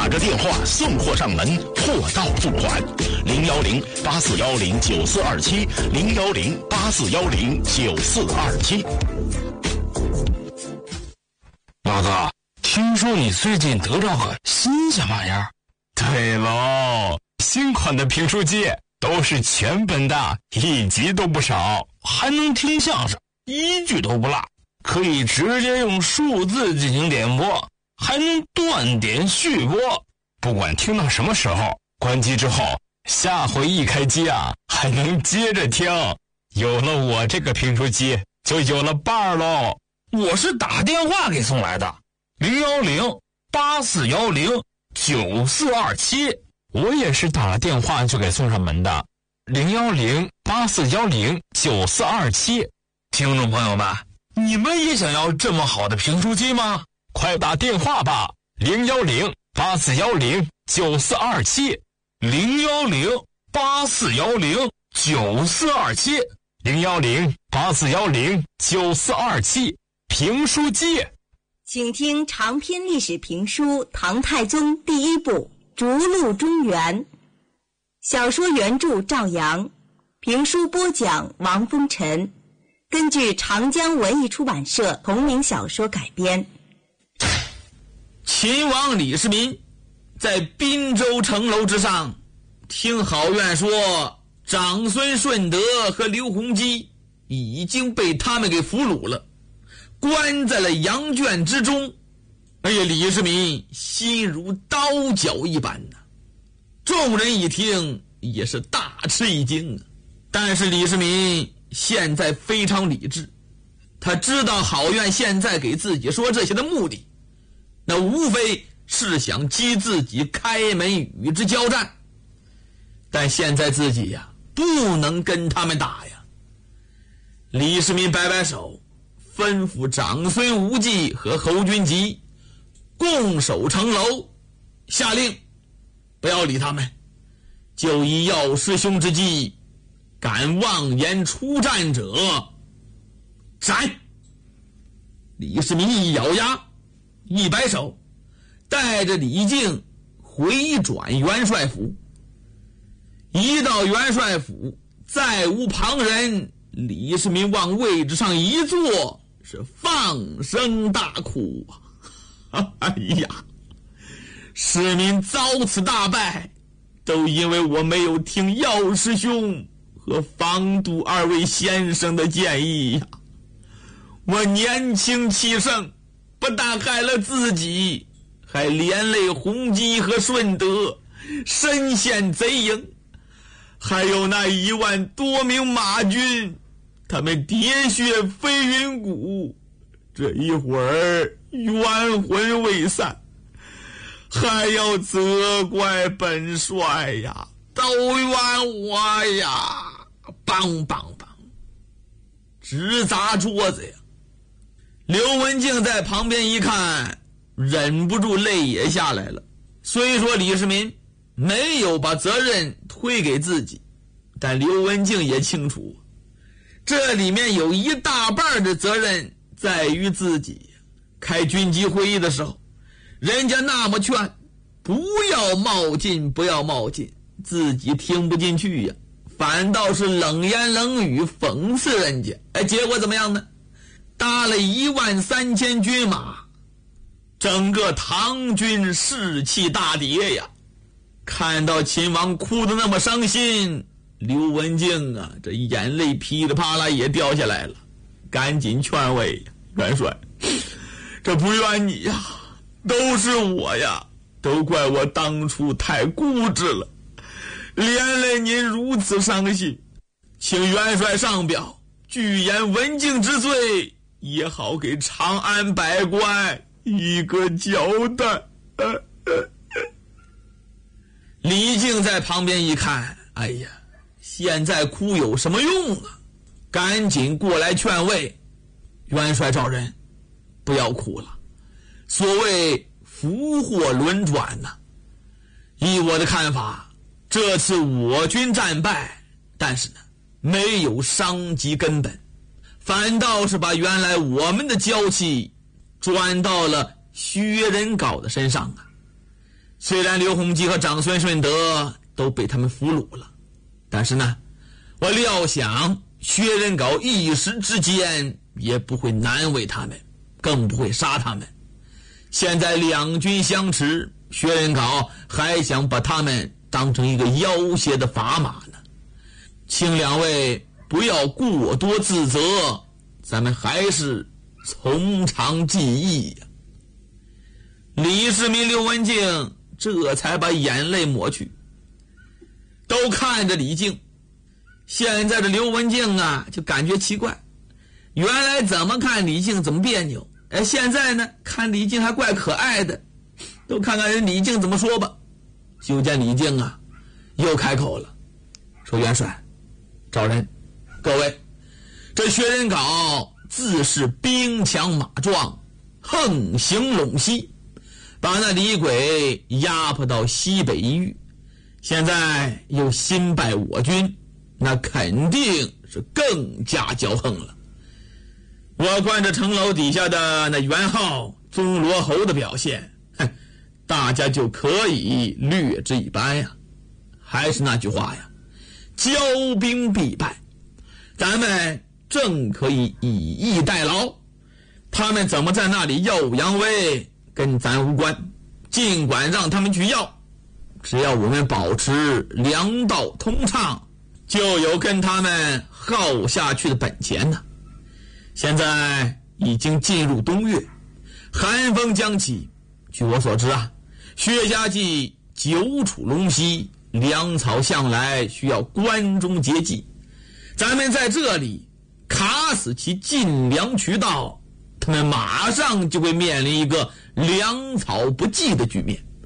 打个电话送货上门，货到付款。010-8410-9427，010-8410-9427。 老哥，听说你最近得着个新鲜玩意儿？ 对喽，新款的评书机都是全本的，一集都不少， 还能听相声，一句都不落，可以直接用数字进行点播，还能断点续播。 不管听到什么时候，关机之后，下回一开机啊，还能接着听。有了我这个评书机，就有了伴儿喽。 我是打电话给送来的，010-8410-9427。 我也是打了电话就给送上门的，010-8410-9427。 听众朋友们，你们也想要这么好的评书机吗？ 快打电话吧，010-8410-9427，010-8410-9427，评书机。 请听长篇历史评书《唐太宗》第一部《逐鹿中原》，小说原著赵阳，评书播讲王风尘，根据长江文艺出版社同名小说改编。 秦王李世民在滨州城楼之上，听郝苑说长孙顺德和刘洪基已经被他们给俘虏了，关在了羊圈之中。哎呀，李世民心如刀绞一般呐！众人一听也是大吃一惊啊。但是李世民现在非常理智，他知道郝苑现在给自己说这些的目的，那无非是想激自己开门与之交战。但现在自己呀，不能跟他们打呀。李世民摆摆手，吩咐长孙无忌和侯君集共守城楼，下令不要理他们，就以药师兄之计，敢妄言出战者斩。李世民一咬牙，一摆手，带着李靖回转元帅府。一到元帅府，再无旁人，李世民往位置上一坐，是放声大哭啊！哎呀，世民遭此大败，都因为我没有听药师兄和方度二位先生的建议呀！我年轻气盛，不但害了自己，还连累洪基和顺德，身陷贼营。还有那1万多名马军，他们喋血飞云谷，这一会儿冤魂未散，还要责怪本帅呀，都怨我呀！梆梆梆，直砸桌子呀！刘文静在旁边一看，忍不住泪也下来了。虽说李世民没有把责任推给自己，但刘文静也清楚，这里面有一大半的责任在于自己。开军机会议的时候，人家那么劝，不要冒进，不要冒进，自己听不进去呀，反倒是冷言冷语讽刺人家。结果怎么样呢？搭了13000军马，整个唐军士气大跌呀。看到秦王哭得那么伤心，刘文静啊，这眼泪噼里啪啦也掉下来了，赶紧劝慰元帅，这不怨你呀，都是我呀，都怪我当初太固执了，连累您如此伤心，请元帅上表拒言文静之罪，也好给长安百官一个交代。李靖在旁边一看，哎呀，现在哭有什么用啊？赶紧过来劝慰，元帅赵人，不要哭了，所谓福祸轮转呐。依我的看法，这次我军战败，但是呢，没有伤及根本，反倒是把原来我们的娇气转到了薛仁杲的身上啊。 虽然刘洪基和长孙顺德都被他们俘虏了，但是呢，我料想薛仁杲一时之间也不会难为他们，更不会杀他们。现在两军相持，薛仁杲还想把他们当成一个要挟的砝码呢。请两位不要过多自责，咱们还是从长计议呀。李世民、刘文静这才把眼泪抹去，都看着李靖。现在的刘文静啊，就感觉奇怪，原来怎么看李靖怎么别扭，现在呢看李靖还怪可爱的。都看看人李靖怎么说吧。就见李靖啊又开口了，说：元帅、赵人，各位，这薛仁杲自是兵强马壮，横行陇西，把那李鬼压迫到西北一隅，现在又新败我军，那肯定是更加骄横了。我观着城楼底下的那袁浩、宗罗侯的表现，大家就可以略知一斑呀。还是那句话呀，骄兵必败，咱们正可以以逸待劳。他们怎么在那里耀武扬威，跟咱无关，尽管让他们去要，只要我们保持粮道通畅，就有跟他们耗下去的本钱呢。现在已经进入冬月，寒风将起，据我所知啊，薛家记久处陇西，粮草向来需要关中接济，咱们在这里卡死其进粮渠道，他们马上就会面临一个粮草不济的局面。